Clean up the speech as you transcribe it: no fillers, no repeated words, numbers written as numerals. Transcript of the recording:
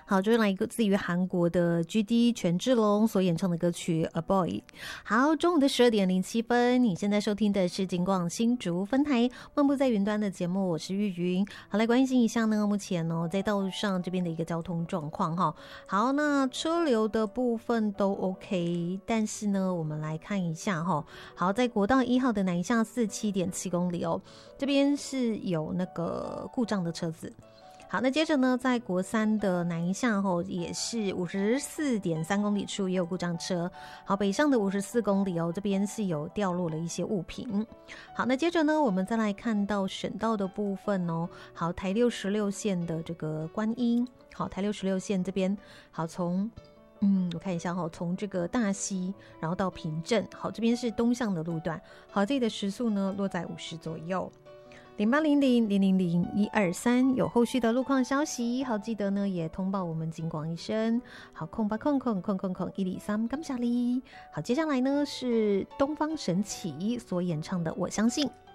好，就是来自于韩国的 GD 权志龙所演唱的歌曲 A Boy。 好，中午的12:07，你现在收听的是金广新竹分台漫步在云端的节目，我是玉云。好，来关心一下呢，目前在道路上这边的一个交通状况哈。好，那车流的部分都 OK， 但是呢，我们来看一下哈。好，在国道1号的南向47.7公里这边是有那个故障的车子。好，那接着呢，在国3的南向也是54.3公里处也有故障车。好，北上的54公里这边是有掉落了一些物品。好，那接着呢，我们再来看到省道的部分好，台6、16线的这个观音，好，台6、16线这边，好，从我看一下从这个大溪然后到平镇，好，这边是东向的路段，好，这里的时速呢落在50左右。0800000123有后续的路况消息，好，记得呢也通报我们警广一声。好，0800000123，感谢你。好，接下来呢是东方神起所演唱的《我相信》。